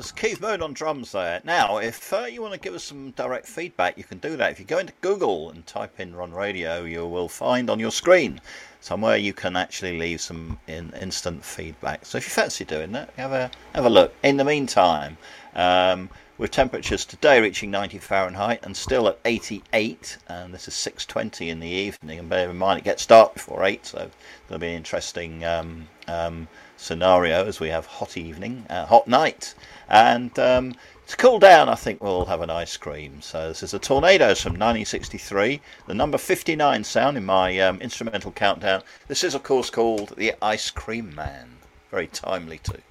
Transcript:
Yes, Keith Moon on drums there. Now, if you want to give us some direct feedback, you can do that. If you go into Google and type in Ron Radio, you will find on your screen somewhere you can actually leave some instant feedback. So if you fancy doing that, have a look. In the meantime, with temperatures today reaching 90 Fahrenheit and still at 88, and this is 6:20 in the evening, and bear in mind it gets dark before 8, so it'll be an interesting scenario as we have hot evening, hot night, and to cool down I think we'll have an ice cream. So this is the Tornadoes from 1963, the number 59 sound in my instrumental countdown. This is of course called the Ice Cream Man, very timely too.